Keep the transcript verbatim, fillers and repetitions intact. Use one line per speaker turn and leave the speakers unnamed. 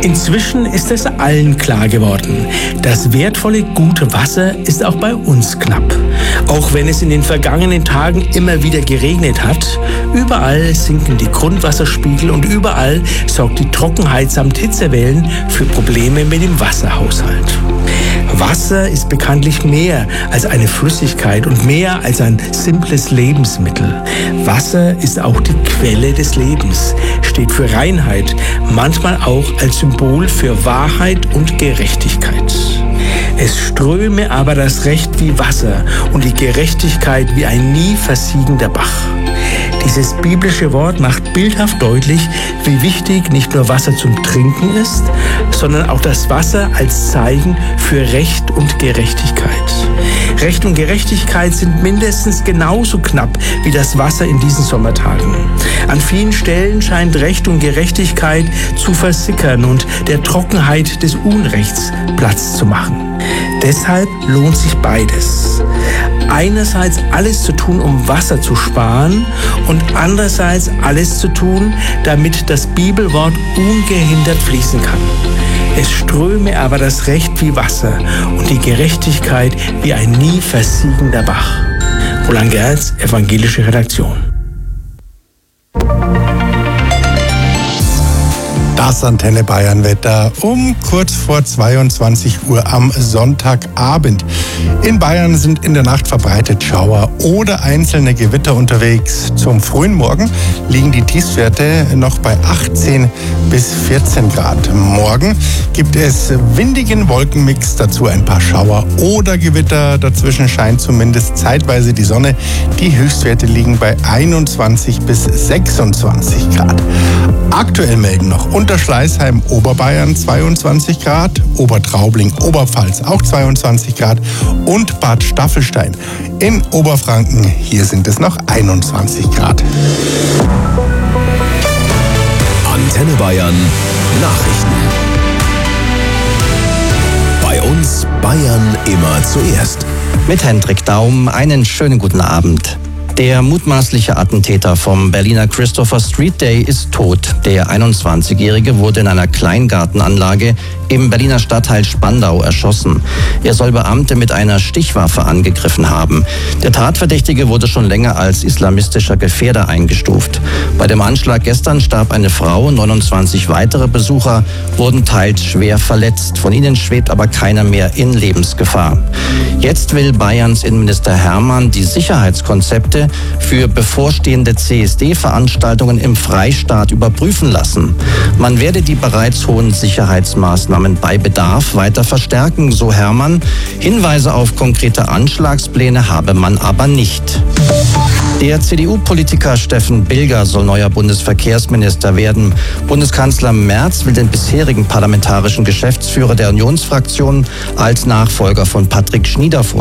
Inzwischen ist es allen klar geworden, das wertvolle, gute Wasser ist auch bei uns knapp. Auch wenn es in den vergangenen Tagen immer wieder geregnet hat, überall sinken die Grundwasserspiegel und überall sorgt die Trockenheit samt Hitzewellen für Probleme mit dem Wasserhaushalt. Wasser ist bekanntlich mehr als eine Flüssigkeit und mehr als ein simples Lebensmittel. Wasser ist auch die Quelle des Lebens, steht für Reinheit, manchmal auch als Symbol für Wahrheit und Gerechtigkeit. Es ströme aber das Recht wie Wasser und die Gerechtigkeit wie ein nie versiegender Bach. Dieses biblische Wort macht bildhaft deutlich, wie wichtig nicht nur Wasser zum Trinken ist, sondern auch das Wasser als Zeichen für Recht und Gerechtigkeit. Recht und Gerechtigkeit sind mindestens genauso knapp wie das Wasser in diesen Sommertagen. An vielen Stellen scheint Recht und Gerechtigkeit zu versickern und der Trockenheit des Unrechts Platz zu machen. Deshalb lohnt sich beides. Einerseits alles zu tun, um Wasser zu sparen und andererseits alles zu tun, damit das Bibelwort ungehindert fließen kann. Es ströme aber das Recht wie Wasser und die Gerechtigkeit wie ein nie versiegender Bach. Roland Gerz, Evangelische Redaktion.
Das Antenne Bayern Wetter um kurz vor zweiundzwanzig Uhr am Sonntagabend. In Bayern sind in der Nacht verbreitet Schauer oder einzelne Gewitter unterwegs. Zum frühen Morgen liegen die Tiefstwerte noch bei achtzehn bis vierzehn Grad. Morgen gibt es windigen Wolkenmix, dazu ein paar Schauer oder Gewitter. Dazwischen scheint zumindest zeitweise die Sonne. Die Höchstwerte liegen bei einundzwanzig bis sechsundzwanzig Grad. Aktuell melden noch Unterschleißheim, Oberbayern zweiundzwanzig Grad, Obertraubling, Oberpfalz auch zweiundzwanzig Grad und Bad Staffelstein in Oberfranken, hier sind es noch einundzwanzig Grad.
Antenne Bayern Nachrichten. Bei uns Bayern immer zuerst.
Mit Hendrik Daum einen schönen guten Abend. Der mutmaßliche Attentäter vom Berliner Christopher Street Day ist tot. Der einundzwanzigjährige wurde in einer Kleingartenanlage im Berliner Stadtteil Spandau erschossen. Er soll Beamte mit einer Stichwaffe angegriffen haben. Der Tatverdächtige wurde schon länger als islamistischer Gefährder eingestuft. Bei dem Anschlag gestern starb eine Frau, neunundzwanzig weitere Besucher wurden teils schwer verletzt. Von ihnen schwebt aber keiner mehr in Lebensgefahr. Jetzt will Bayerns Innenminister Hermann die Sicherheitskonzepte für bevorstehende C S D-Veranstaltungen im Freistaat überprüfen lassen. Man werde die bereits hohen Sicherheitsmaßnahmen bei Bedarf weiter verstärken, so Hermann. Hinweise auf konkrete Anschlagspläne habe man aber nicht. Der C D U-Politiker Steffen Bilger soll neuer Bundesverkehrsminister werden. Bundeskanzler Merz will den bisherigen parlamentarischen Geschäftsführer der Unionsfraktion als Nachfolger von Patrick Schnieder vorstellen.